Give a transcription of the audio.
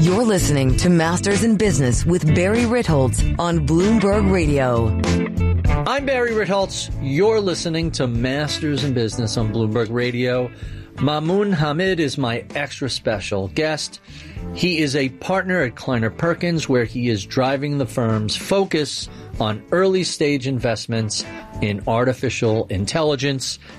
You're listening to Masters in Business with Barry Ritholtz on Bloomberg Radio. I'm Barry Ritholtz. You're listening to Masters in Business on Bloomberg Radio. Mamoun Hamid is my extra special guest. He is a partner at Kleiner Perkins, where he is driving the firm's focus on early-stage investments in artificial intelligence